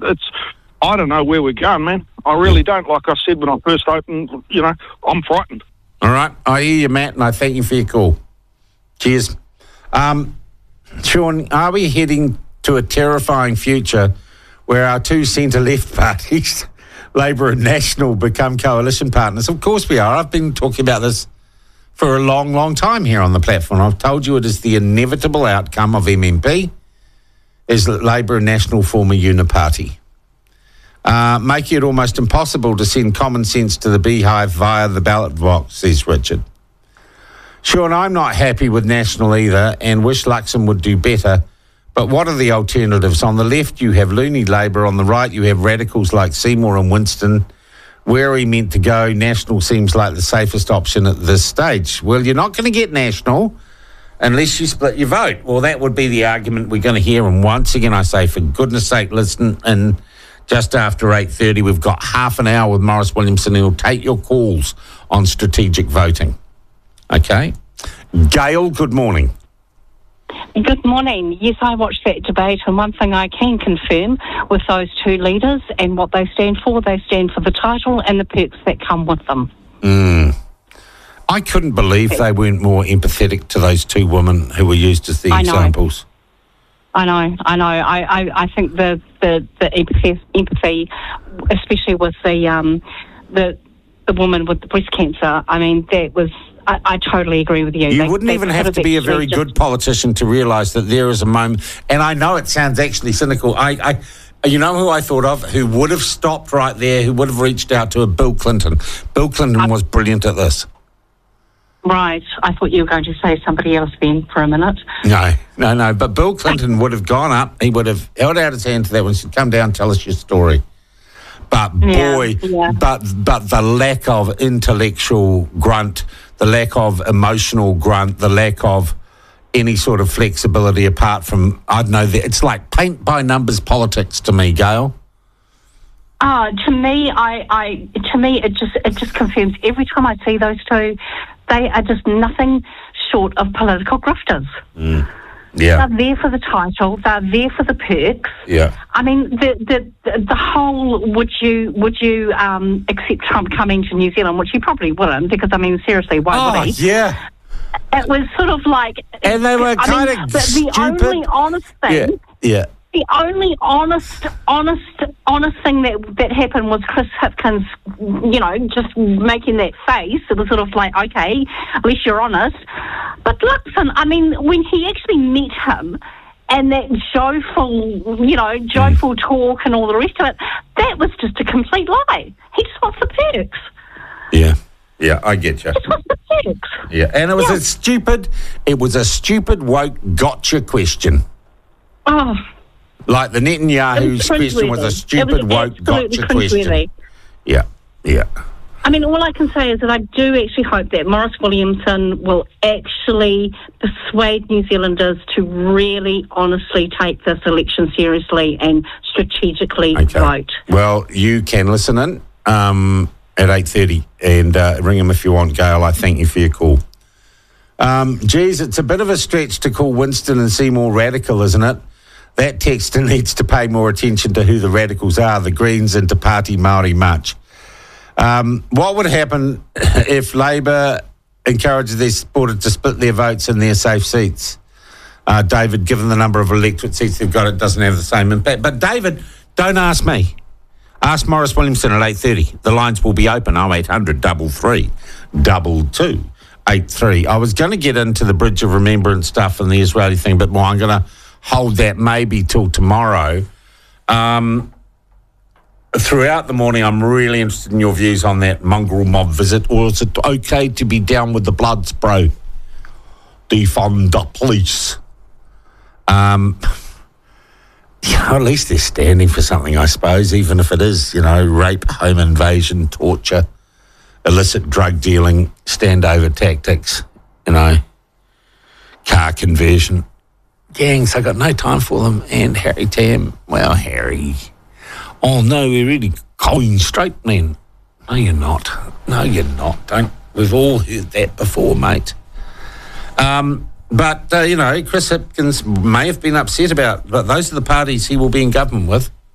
I don't know where we're going, man. I really don't. Like I said when I first opened, I'm frightened. All right. I hear you, Matt, and I thank you for your call. Cheers. Sean, are we heading to a terrifying future where our two centre-left parties, Labour and National, become coalition partners? Of course we are. I've been talking about this for a long, long time here on the platform. I've told you it is the inevitable outcome of MMP is that Labour and National form a uniparty. Making it almost impossible to send common sense to the beehive via the ballot box, says Richard. Sean, I'm not happy with National either and wish Luxon would do better. But what are the alternatives? On the left, you have loony Labour. On the right, you have radicals like Seymour and Winston. Where are we meant to go? National seems like the safest option at this stage. Well, you're not going to get National unless you split your vote. Well, that would be the argument we're going to hear. And once again, I say, for goodness sake, listen. And just after 8:30, we've got half an hour with Maurice Williamson. He'll take your calls on strategic voting. Okay? Gail, good morning. Good morning. Yes, I watched that debate, and one thing I can confirm with those two leaders and what they stand for the title and the perks that come with them. I couldn't believe they weren't more empathetic to those two women who were used as the examples. I know. I think the empathy, especially with the woman with the breast cancer, I mean, that was... I totally agree with you. You wouldn't even have to be a very good politician to realise that there is a moment, and I know it sounds actually cynical. You know who I thought of, who would have stopped right there, who would have reached out to Bill Clinton. Bill Clinton was brilliant at this. Right. I thought you were going to say somebody else then for a minute. No. But Bill Clinton would have gone up, he would have held out his hand to that one and said, come down, tell us your story. But but the lack of intellectual grunt, the lack of emotional grunt, the lack of any sort of flexibility apart from, I don't know, it's like paint by numbers politics to me, Gail. To me, it just confirms every time I see those two, they are just nothing short of political grifters. Yeah. They're there for the title. They're there for the perks. Yeah. I mean, the whole would you accept Trump coming to New Zealand, which you probably wouldn't, because I mean, seriously, why would he? Yeah. It was sort of like, and they were kind of stupid. The only honest thing. Yeah. The only honest thing that happened was Chris Hipkins, just making that face. It was sort of like, okay, at least you're honest. But Luxon, I mean, when he actually met him and that joyful talk and all the rest of it, that was just a complete lie. He just wants the perks. Yeah, I get you. Just wants the perks. Yeah, and it was a stupid woke gotcha question. Oh. Like the Netanyahu's question was a stupid woke gotcha question. Yeah. I mean, all I can say is that I do actually hope that Maurice Williamson will actually persuade New Zealanders to really honestly take this election seriously and strategically vote. Well, you can listen in at 8:30 and ring him if you want, Gail. I thank you for your call. Geez, it's a bit of a stretch to call Winston and Seymour radical, isn't it? That texter needs to pay more attention to who the radicals are, the Greens, and to Party Māori much. What would happen if Labour encourages their supporters to split their votes in their safe seats? David, given the number of electorate seats they've got, it doesn't have the same impact. But David, don't ask me. Ask Maurice Williamson at 8:30. The lines will be open, 0800 333 2283. I was going to get into the Bridge of Remembrance stuff and the Israeli thing a bit more. I'm going to hold that maybe till tomorrow. Throughout the morning, I'm really interested in your views on that mongrel mob visit. Or is it okay to be down with the blood spray? Defund the police. At least they're standing for something, I suppose, even if it is, rape, home invasion, torture, illicit drug dealing, standover tactics, car conversion. Gangs, I got no time for them. And Harry Tam, well, Harry. Oh, no, we're really going straight, man. No, you're not. We've all heard that before, mate. But Chris Hipkins may have been upset about, but those are the parties he will be in government with.